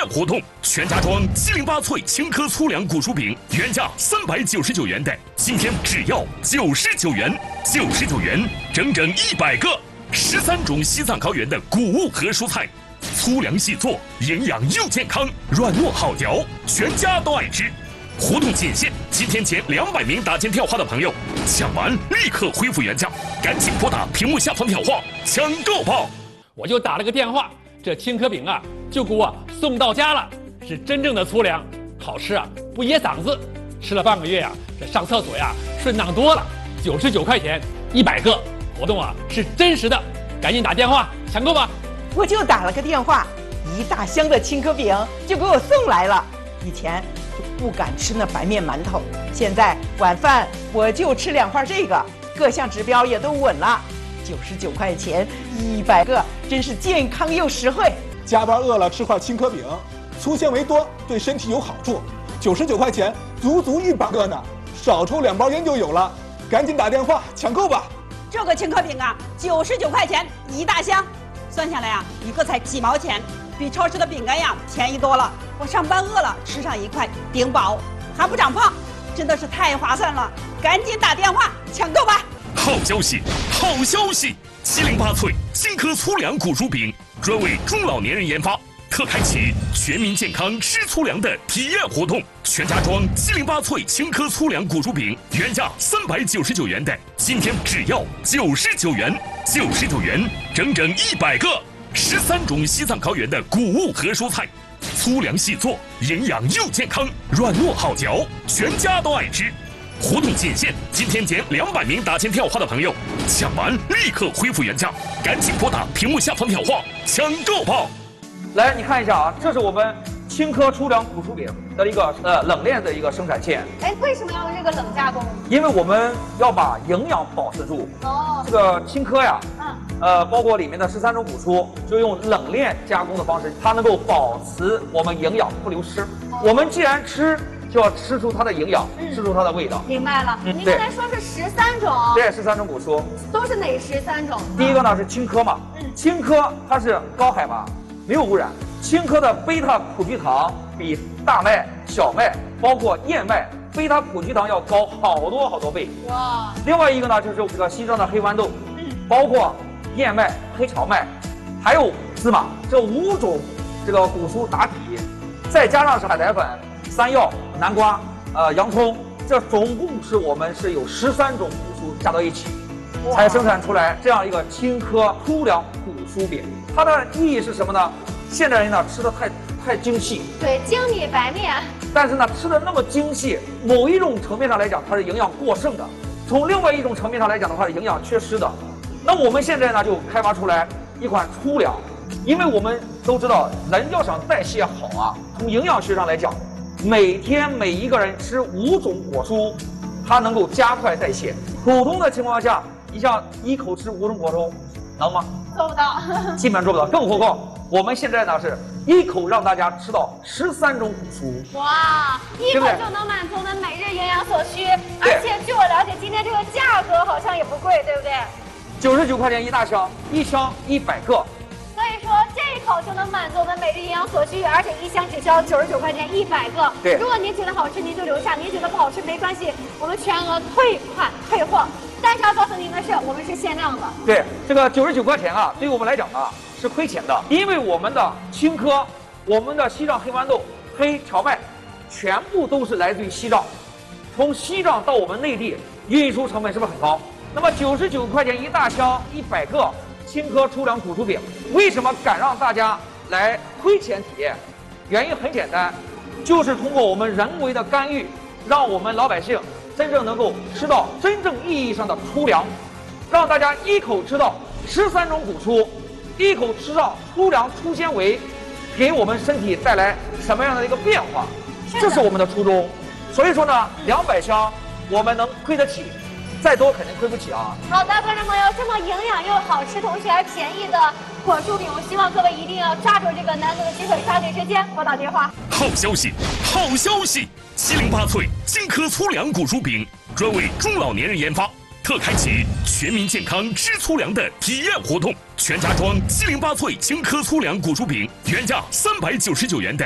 活动，全家装708脆青稞粗粮谷薯饼，原价399元的，今天只要99元，99元整整100个，13种西藏高原的谷物和蔬菜，粗粮细做，营养又健康，软糯好嚼，全家都爱吃。活动仅限今天前200名打进电话的朋友，抢完立刻恢复原价，赶紧拨打屏幕下方电话抢购吧！ 我就打了个电话，这青稞饼啊就给我送到家了，是真正的粗粮，好吃啊，不噎嗓子。吃了半个月呀，这上厕所呀顺当多了。99块钱100个，活动啊是真实的，赶紧打电话抢购吧！ 我就打了个电话，一大箱的青稞饼就给我送来了。以前不敢吃那白面馒头，现在晚饭我就吃2块这个，各项指标也都稳了。99块钱100个，真是健康又实惠。 加班饿了吃块青稞饼，粗纤维多，对身体有好处。99块钱足100个呢，少抽2包烟就有了。赶紧打电话抢购吧！ 这个青稞饼啊，99块钱一大箱，算下来啊，一个才几毛钱，比超市的饼干呀便宜多了。我上班饿了，吃上1块顶饱，还不长胖，真的是太划算了！赶紧打电话抢购吧！ 好消息，好消息！708脆青稞粗粮谷薯饼专为中老年人研发，特开启全民健康吃粗粮的体验活动。全家装708脆青稞粗粮谷薯饼，原价399元的，今天只要99元，99元整整100个，13种西藏高原的谷物和蔬菜，粗粮细做，营养又健康，软糯好嚼，全家都爱吃。活动仅限今天前200名打进电话的朋友，抢完立刻恢复原价，赶紧拨打屏幕下方电话抢购吧！ 来，你看一下啊，这是我们青稞粗粮谷薯饼的一个冷链的一个生产线。 哎，为什么要用这个冷加工？ 因为我们要把营养保持住。哦，这个青稞呀，包括里面的13种谷蔬，就用冷链加工的方式，它能够保持我们营养不流失。我们既然吃，就要吃出它的营养，吃出它的味道。 明白了。您刚才说是13种， 对，13种谷蔬， 都是哪13种？ 第一个呢是青稞嘛，青稞它是高海拔，没有污染。青稞的贝塔葡聚糖比大麦、小麦，包括燕麦，贝塔葡聚糖要高好多倍。哇！另外一个呢就是这个西藏的黑豌豆，包括燕麦、黑荞麦，还有芝麻，这5种这个谷蔬打底，再加上是海苔粉、山药、南瓜、洋葱，这总共我们是有13种谷蔬加到一起，才生产出来这样一个青稞粗粮谷薯饼。它的意义是什么呢？现代人呢吃的太精细， 对，精米白面。 但是呢吃的那么精细，某一种层面上来讲，它是营养过剩的；从另外一种层面上来讲的话，是营养缺失的。那我们现在呢就开发出来一款粗粮，因为我们都知道，人要想代谢好啊，从营养学上来讲，每天每一个人吃5种果蔬，它能够加快代谢。普通的情况下，你像一口吃5种果蔬，能吗？ 做不到， 基本做不到。更何况我们现在呢是一口让大家吃到13种谷蔬。 哇，一口就能满足我们每日营养所需。而且据我了解，今天这个价格好像也不贵，对不对 ？99块钱一大箱，一箱100个。 所以说这一口就能满足我们每日营养所需，而且一箱只需要99块钱100个。 对， 如果您觉得好吃，您就留下；您觉得不好吃没关系，我们全额退款退货。但是要告诉您的是，我们是限量的。 对，这个99块钱啊，对于我们来讲啊是亏钱的，因为我们的青稞、我们的西藏黑豌豆、黑荞麦，全部都是来自于西藏，从西藏到我们内地运输成本是不是很高？那么99块钱一大箱100个青稞粗粮谷薯饼，为什么敢让大家来亏钱体验？原因很简单，就是通过我们人为的干预，让我们老百姓真正能够吃到真正意义上的粗粮，让大家一口吃到13种谷蔬，一口吃到粗粮粗纤维，给我们身体带来什么样的一个变化？这是我们的初衷。所以说呢，200箱我们能亏得起，再多肯定亏不起啊。 好的，观众朋友，这么营养又好吃，同时还便宜的果蔬饼，我希望各位一定要抓住这个难得的机会，抓紧时间拨打电话。 好消息，好消息！708脆青稞粗粮谷薯饼专为中老年人研发，特开启全民健康吃粗粮的体验活动。全家装708脆青稞粗粮谷薯饼，原价399元的，